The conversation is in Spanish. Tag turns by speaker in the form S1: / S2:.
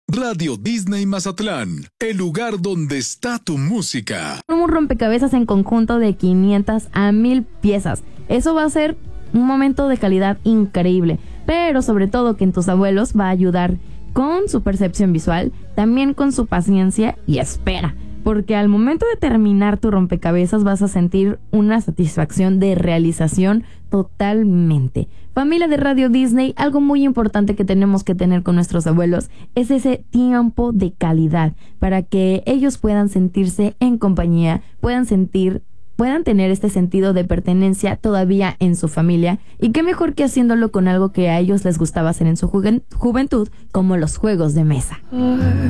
S1: Radio Disney Mazatlán, el lugar donde está tu música.
S2: Un rompecabezas en conjunto de 500 a 1000 piezas. Eso va a ser un momento de calidad increíble, pero sobre todo que en tus abuelos va a ayudar con su percepción visual, también con su paciencia y espera, porque al momento de terminar tu rompecabezas vas a sentir una satisfacción de realización totalmente. Familia de Radio Disney, algo muy importante que tenemos que tener con nuestros abuelos es ese tiempo de calidad para que ellos puedan sentirse en compañía, puedan tener este sentido de pertenencia todavía en su familia, y qué mejor que haciéndolo con algo que a ellos les gustaba hacer en su juventud, como los juegos de mesa.